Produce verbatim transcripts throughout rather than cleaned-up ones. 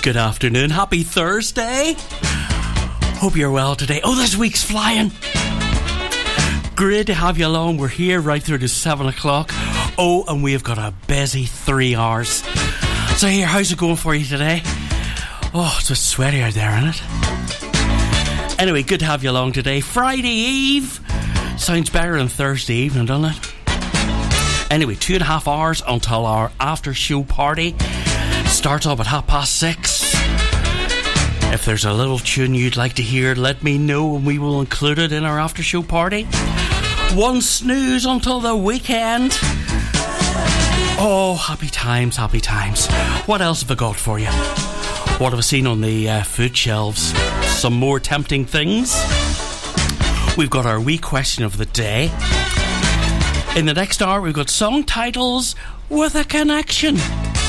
Good afternoon. Happy Thursday. Hope you're well today. Oh, this week's flying. Great to have you along. We're here right through to seven o'clock. Oh, and we've got a busy three hours. So here, how's it going for you today? Oh, it's a bit sweaty out there, isn't it? Anyway, good to have you along today. Friday Eve. Sounds better than Thursday evening, doesn't it? Anyway, two and a half hours until our after show party. Starts up at half past six. If there's a little tune you'd like to hear, let me know and we will include it in our after show party. One snooze until the weekend. Oh, happy times, happy times. What else have I got for you? What have I seen on the uh, food shelves? Some more tempting things. We've got our wee question of the day. In the next hour, we've got song titles with a connection.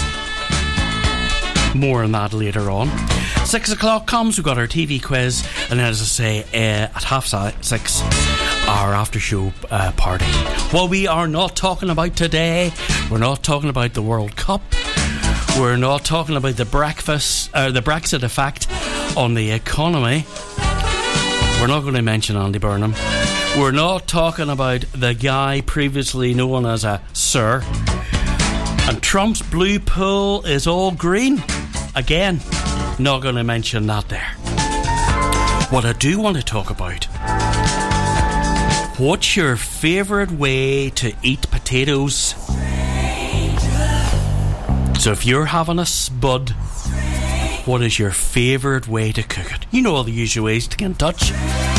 More on that later on. Six o'clock comes, we've got our T V quiz, and as I say, uh, at half six, our after show uh, party. Well, we are not talking about today. We're not talking about the World Cup. We're not talking about the breakfast, uh, the Brexit effect on the economy. We're not going to mention Andy Burnham. We're not talking about the guy previously known as a Sir. And Trump's blue pool is all green. Again, not going to mention that there. What I do want to talk about, what's your favourite way to eat potatoes? So if you're having a spud, what is your favourite way to cook it? You know all the usual ways to get in touch.